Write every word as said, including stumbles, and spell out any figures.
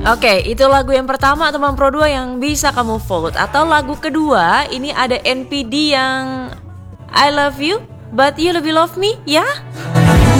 Oke, itu lagu yang pertama teman Pro dua yang bisa kamu vote. Atau lagu kedua, ini ada N P D yang I Love You But You Lebih Love Me, ya?